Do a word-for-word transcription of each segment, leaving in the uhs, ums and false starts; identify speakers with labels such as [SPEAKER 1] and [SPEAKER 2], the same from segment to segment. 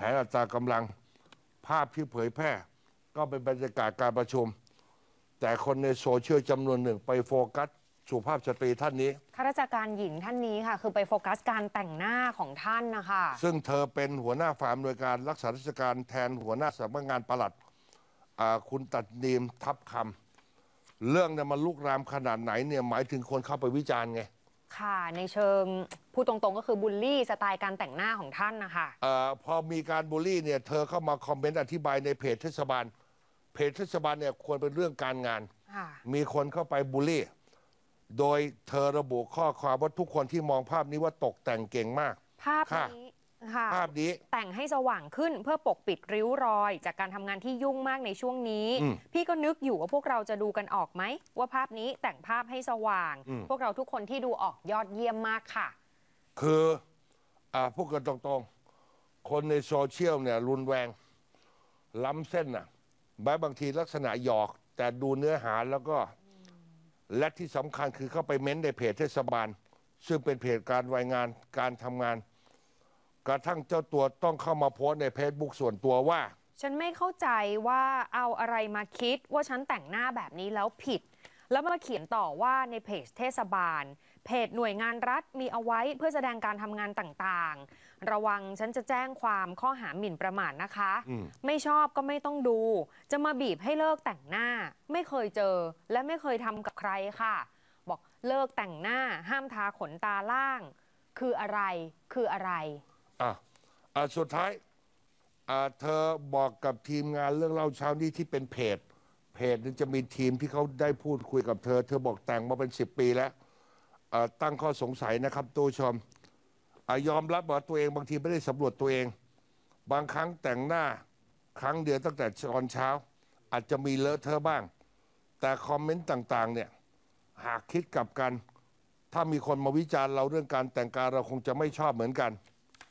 [SPEAKER 1] นอัตรากำลังภาพที่เผยแพร่ก็เป็นบรรยากาศการประชุมแต่คนในโซเชียลจำนวนหนึ่งไปโฟกัสสุภาพสตรีท่านนี้
[SPEAKER 2] ข้าราชการหญิงท่านนี้ค่ะคือไปโฟกัสการแต่งหน้าของท่านนะคะ
[SPEAKER 1] ซึ่งเธอเป็นหัวหน้าฝ่ายอำนวยการรักษาราชการแทนหัวหน้าสำนักงานปลัดคุณตัดนีมทับคำเรื่องเนี่ยมันลุกรามขนาดไหนเนี่ยหมายถึงคนเข้าไปวิจารณ์ไง
[SPEAKER 2] ค่ะในเชิงพูดตรงๆก็คือบูลลี่สไตล์การแต่งหน้าของท่านนะคะ
[SPEAKER 1] อพอมีการบูลลี่เนี่ยเธอเข้ามาคอมเมนต์อธิบายในเพจเทศบาลเพจเทศบาลเนี่ยควรเป็นเรื่องการงานมีคนเข้าไปบูลลี่โดยเธอระบุข้อความว่าทุกคนที่มองภาพนี้ว่าตกแต่งเก่งมาก
[SPEAKER 2] ภาพนี้ค่ะ
[SPEAKER 1] ภาพนี้
[SPEAKER 2] แต่งให้สว่างขึ้นเพื่อปกปิดริ้วรอยจากการทำงานที่ยุ่งมากในช่วงนี้พี่ก็นึกอยู่ว่าพวกเราจะดูกันออกไหมว่าภาพนี้แต่งภาพให้สว่างพวกเราทุกคนที่ดูออกยอดเยี่ยมมากค่ะ
[SPEAKER 1] คืออ่าพูดกันตรงๆคนในโซเชียลเนี่ยรุนแรงล้ำเส้นน่ะแม้บางทีลักษณะหยอกแต่ดูเนื้อหาแล้วก็และที่สำคัญคือเข้าไปเม้นในเพจเทศบาลซึ่งเป็นเพจการรายงานการทำงานกระทั่งเจ้าตัวต้องเข้ามาโพสต์ในเฟซบุ๊กส่วนตัวว่า
[SPEAKER 2] ฉันไม่เข้าใจว่าเอาอะไรมาคิดว่าฉันแต่งหน้าแบบนี้แล้วผิดแล้วมาเขียนต่อว่าในเพจเทศบาลเพจหน่วยงานรัฐมีเอาไว้เพื่อแสดงการทำงานต่างๆระวังฉันจะแจ้งความข้อหาหมิ่นประมาทนะคะไม่ชอบก็ไม่ต้องดูจะมาบีบให้เลิกแต่งหน้าไม่เคยเจอและไม่เคยทำกับใครค่ะบอกเลิกแต่งหน้าห้ามทาขนตาล่างคืออะไรคืออะไร
[SPEAKER 1] อ่ะอ่ะสุดท้ายอ่ะเธอบอกกับทีมงานเรื่องเล่าเช้านี้ที่เป็นเพจเพจนึงจะมีทีมที่เขาได้พูดคุยกับเธอเธอบอกแต่งมาเป็นสิบปีแล้วตั้งข้อสงสัยนะครับตัวชมยอมรับว่าตัวเองบางทีไม่ได้สำรวจตัวเองบางครั้งแต่งหน้าครั้งเดียวตั้งแต่ตอนเช้าอาจจะมีเลอะเทอะบ้างแต่คอมเมนต์ต่างๆเนี่ยหากคิดกลับกันถ้ามีคนมาวิจารณ์เราเรื่องการแต่งกายเราคงจะไม่ชอบเหมือนกัน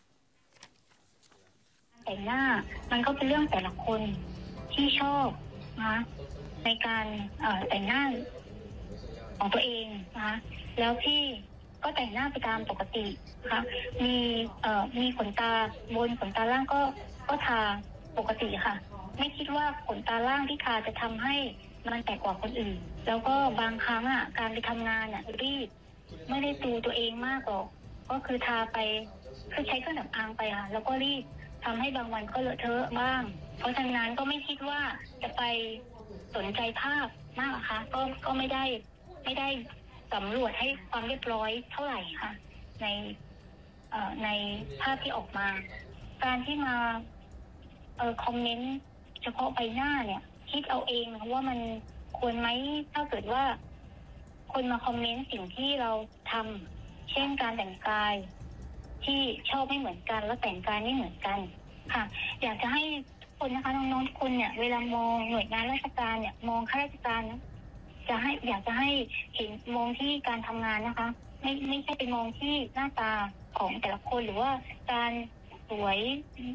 [SPEAKER 3] แต่งหน้ามันก็เป็นเรื่องแต่ละคนที่ชอบนะในการแต่งหน้าของตัวเองนะคะแล้วพี่ก็แต่งหน้าไปตามปกตินะคะมีเอ่อมีขนตาบนขนตาล่างก็ก็ทาปกติค่ะไม่คิดว่าขนตาล่างที่ทาจะทำให้มันแตกกว่าคนอื่นแล้วก็บางครั้งอ่ะการไปทำงานอ่ะรีบไม่ได้ดูตัวเองมากหรอกก็คือทาไปคือใช้เครื่องสำอางไปค่ะแล้วก็รีบทำให้บางวันก็เลอะเทอะบ้างเพราะฉะนั้นก็ไม่คิดว่าจะไปสนใจภาพมากนะคะก็ก็ไม่ได้ไม่ได้สำรวจให้ความเรียบร้อยเท่าไหร่ค่ะในเอ่อในภาพที่ออกมาการที่มาเอ่อคอมเมนต์เฉพาะใบหน้าเนี่ยคิดเอาเองว่ามันควรไหมถ้าเกิดว่าคนมาคอมเมนต์สิ่งที่เราทำเช่นการแต่งกายที่ชอบไม่เหมือนกันแล้วแต่งกายไม่เหมือนกันค่ะอยากจะให้ทุกคนนะคะน้องๆทุกคนเนี่ยเวลามองหน่วยงานราชการเนี่ยมองข้าราชการนะจะให้อยากจะให้เห็นมองที่การทำงานนะคะไม่ไม่ใช่ไปมองที่หน้าตาของแต่ละคนหรือว่าการสวย